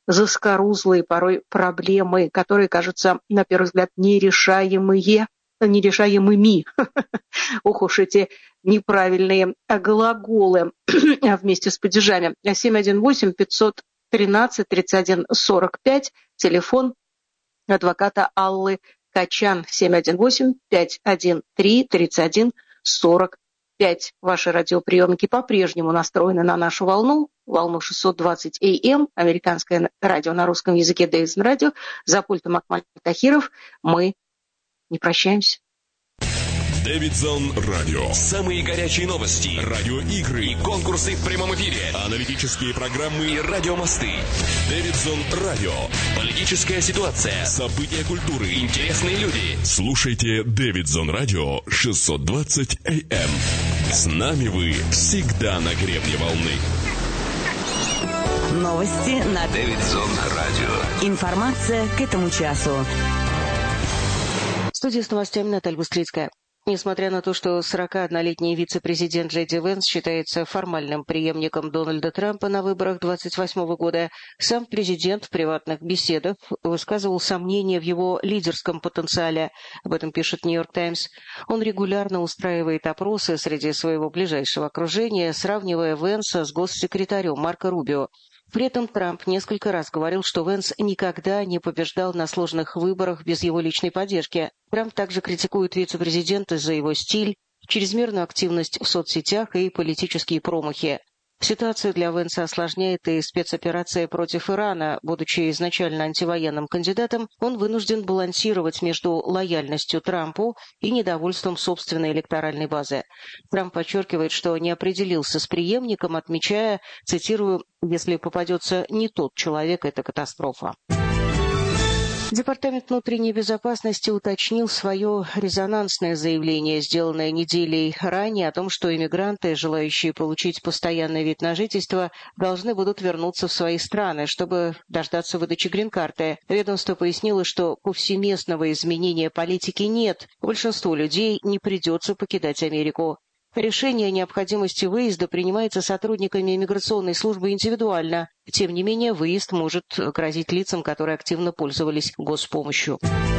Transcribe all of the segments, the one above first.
заскорузлые порой проблемы, которые кажутся, на первый взгляд, нерешаемыми. Ох уж эти неправильные глаголы вместе с падежами. 718-513-31-45, телефон адвоката Аллы Качан, 718-513-31-45. Ваши радиоприемники по-прежнему настроены на нашу волну 620 АМ, американское радио на русском языке, Дэвидсон радио. За пультом Акмаль Тахиров. Мы не прощаемся. Дэвидсон радио. Самые горячие новости, радиоигры и конкурсы в прямом эфире, аналитические программы и радиомосты. Дэвидсон радио. Политическая ситуация, события культуры, интересные люди. Слушайте Дэвидсон радио 620 АМ. С нами вы всегда на гребне волны. Новости на Дэвидсон радио. Информация к этому часу. В студии с новостями Наталья Быстрицкая. Несмотря на то, что 41-летний вице-президент Джей Ди Венс считается формальным преемником Дональда Трампа на выборах 2028 года, сам президент в приватных беседах высказывал сомнения в его лидерском потенциале. Об этом пишет «Нью-Йорк Таймс». Он регулярно устраивает опросы среди своего ближайшего окружения, сравнивая Венса с госсекретарем Марко Рубио. При этом Трамп несколько раз говорил, что Венс никогда не побеждал на сложных выборах без его личной поддержки. Трамп также критикует вице-президента за его стиль, чрезмерную активность в соцсетях и политические промахи. Ситуацию для Венса осложняет и спецоперация против Ирана. Будучи изначально антивоенным кандидатом, он вынужден балансировать между лояльностью Трампу и недовольством собственной электоральной базы. Трамп подчеркивает, что не определился с преемником, отмечая, цитирую, «если попадется не тот человек, это катастрофа». Департамент внутренней безопасности уточнил свое резонансное заявление, сделанное неделей ранее, о том, что иммигранты, желающие получить постоянный вид на жительство, должны будут вернуться в свои страны, чтобы дождаться выдачи грин-карты. Ведомство пояснило, что повсеместного изменения политики нет, большинству людей не придется покидать Америку. Решение о необходимости выезда принимается сотрудниками иммиграционной службы индивидуально. Тем не менее, выезд может грозить лицам, которые активно пользовались госпомощью.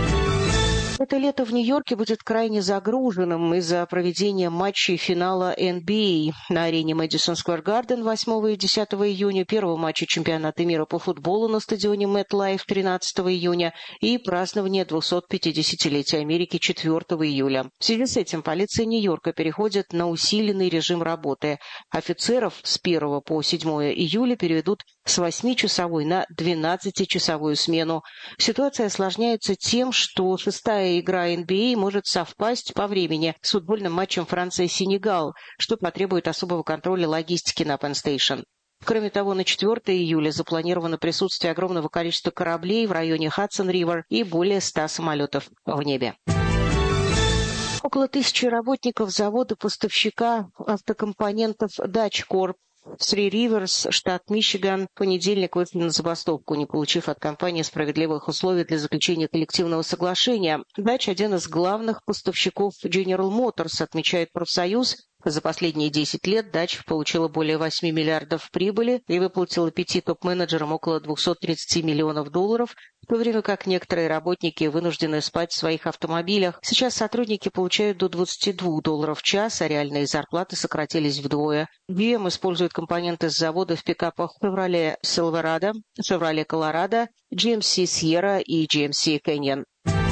Это лето в Нью-Йорке будет крайне загруженным из-за проведения матчей финала NBA на арене Мэдисон Сквер Гарден 8 и 10 июня, первого матча чемпионата мира по футболу на стадионе MetLife 13 июня и празднование 250-летия Америки 4 июля. В связи с этим полиция Нью-Йорка переходит на усиленный режим работы. Офицеров с 1 по 7 июля переведут с 8-часовой на 12-часовую смену. Ситуация осложняется тем, что шестая игра NBA может совпасть по времени с футбольным матчем Франция-Сенегал, что потребует особого контроля логистики на Penn Station. Кроме того, на 4 июля запланировано присутствие огромного количества кораблей в районе Хадсон-Ривер и более 100 самолетов в небе. Около 1000 работников завода-поставщика автокомпонентов Dutch Corp в Three Rivers, штат Мичиган, в понедельник вышли на забастовку, не получив от компании справедливых условий для заключения коллективного соглашения. Dutch – один из главных поставщиков General Motors, отмечает профсоюз. За последние 10 лет Dutch получила более 8 миллиардов прибыли и выплатила 5 топ-менеджерам около $230 миллионов, в то время как некоторые работники вынуждены спать в своих автомобилях. Сейчас сотрудники получают до $22 в час, а реальные зарплаты сократились вдвое. GM использует компоненты с завода в пикапах Chevrolet Silverado, Chevrolet Colorado, GMC Sierra и GMC Canyon.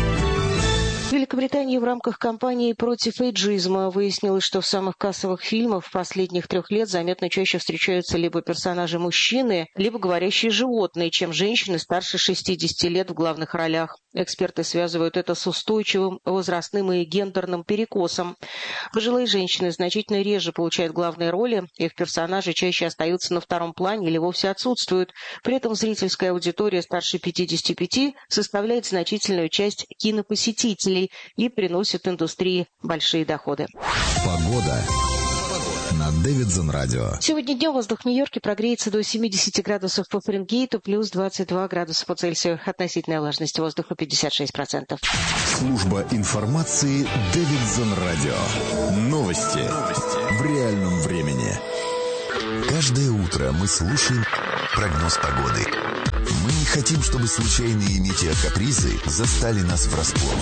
В Великобритании в рамках кампании против эйджизма выяснилось, что в самых кассовых фильмах последних 3 лет заметно чаще встречаются либо персонажи мужчины, либо говорящие животные, чем женщины старше 60 лет в главных ролях. Эксперты связывают это с устойчивым возрастным и гендерным перекосом. Пожилые женщины значительно реже получают главные роли, их персонажи чаще остаются на втором плане или вовсе отсутствуют. При этом зрительская аудитория старше 55 составляет значительную часть кинопосетителей и приносит индустрии большие доходы. Погода на Дэвидсон радио. Сегодня днем воздух в Нью-Йорке прогреется до 70 градусов по Фаренгейту, плюс 22 градуса по Цельсию. Относительная влажность воздуха 56%. Служба информации Дэвидсон радио. Новости в реальном времени. Каждое утро мы слушаем прогноз погоды. Мы хотим, чтобы случайные метеокапризы застали нас врасплох.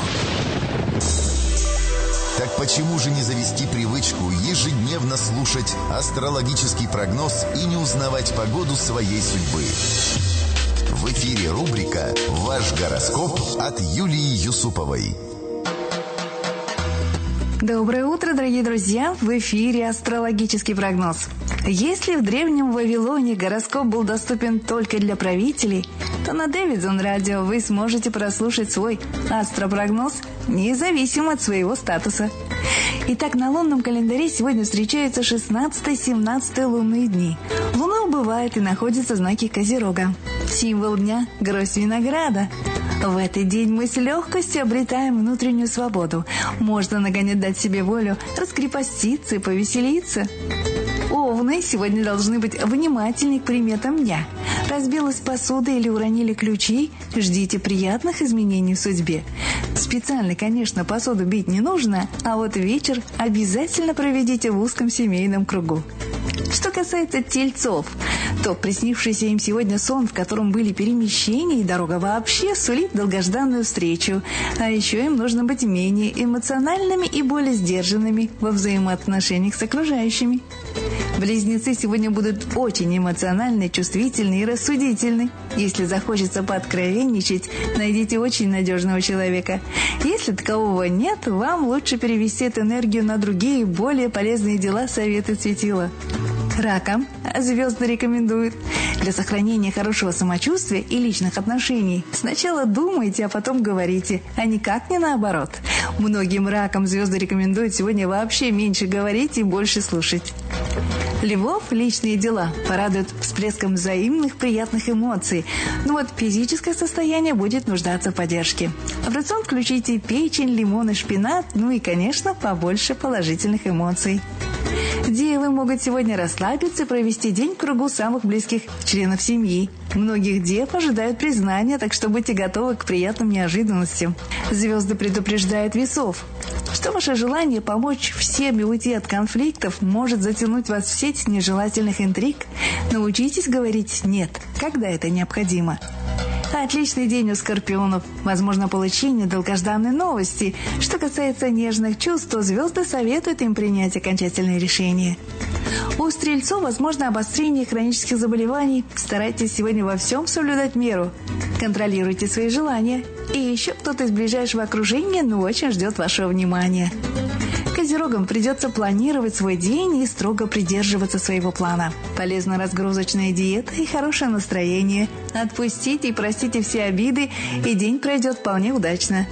Так почему же не завести привычку ежедневно слушать астрологический прогноз и не узнавать погоду своей судьбы? В эфире рубрика «Ваш гороскоп» от Юлии Юсуповой. Доброе утро, дорогие друзья! В эфире астрологический прогноз. Если в древнем Вавилоне гороскоп был доступен только для правителей, то на Дэвидзон радио вы сможете прослушать свой астропрогноз независимо от своего статуса. Итак, на лунном календаре сегодня встречаются 16-17 лунные дни. Луна убывает и находится в знаке Козерога. Символ дня – гроздь винограда. В этот день мы с легкостью обретаем внутреннюю свободу. Можно наконец дать себе волю, раскрепоститься и повеселиться. Овны сегодня должны быть внимательны к приметам дня. Разбилась посуда или уронили ключи, ждите приятных изменений в судьбе. Специально, конечно, посуду бить не нужно, а вот вечер обязательно проведите в узком семейном кругу. Что касается тельцов, то приснившийся им сегодня сон, в котором были перемещения и дорога вообще, сулит долгожданную встречу. А еще им нужно быть менее эмоциональными и более сдержанными во взаимоотношениях с окружающими. Близнецы сегодня будут очень эмоциональны, чувствительны и рассудительны. Если захочется пооткровенничать, найдите очень надежного человека. Если такового нет, вам лучше перевести эту энергию на другие, более полезные дела, советы светила. Ракам звезды рекомендуют: для сохранения хорошего самочувствия и личных отношений сначала думайте, а потом говорите, а никак не наоборот. Многим ракам звезды рекомендуют сегодня вообще меньше говорить и больше слушать. Львов личные дела порадуют всплеском взаимных приятных эмоций, но вот физическое состояние будет нуждаться в поддержке. В рацион включите печень, лимон и шпинат, ну и, конечно, побольше положительных эмоций. Девы могут сегодня расслабиться и провести день в кругу самых близких членов семьи. Многих дев ожидают признания, так что будьте готовы к приятным неожиданностям. Звезды предупреждают весов, что ваше желание помочь всем и уйти от конфликтов может затянуть вас в сеть нежелательных интриг. Научитесь говорить «нет», когда это необходимо. Отличный день у скорпионов. Возможно получение долгожданной новости. Что касается нежных чувств, то звезды советуют им принять окончательное решение. У стрельцов возможно обострение хронических заболеваний. Старайтесь сегодня во всем соблюдать меру. Контролируйте свои желания. И еще кто-то из ближайшего окружения, очень ждет вашего внимания. Козерогам придется планировать свой день и строго придерживаться своего плана. Полезна разгрузочная диета и хорошее настроение. Отпустите и простите все обиды, и день пройдет вполне удачно.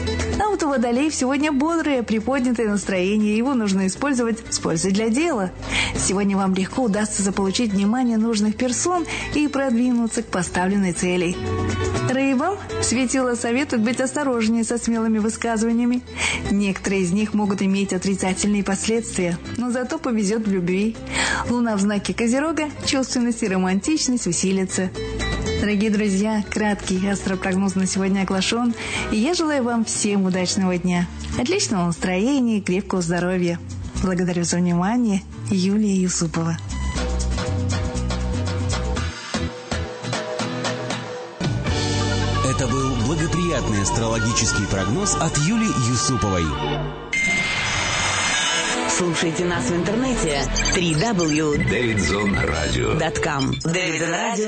А вот у водолеев сегодня бодрое, приподнятое настроение. Его нужно использовать с пользой для дела. Сегодня вам легко удастся заполучить внимание нужных персон и продвинуться к поставленной цели. Рыбам светило советует быть осторожнее со смелыми высказываниями. Некоторые из них могут иметь отрицательные последствия, но зато повезет в любви. Луна в знаке Козерога, чувственность и романтичность усилятся. Дорогие друзья, краткий астропрогноз на сегодня оглашен, и я желаю вам всем удачного дня, отличного настроения и крепкого здоровья. Благодарю за внимание. Юлия Юсупова. Это был благоприятный астрологический прогноз от Юлии Юсуповой. Слушайте нас в интернете www.davidzonradio.com.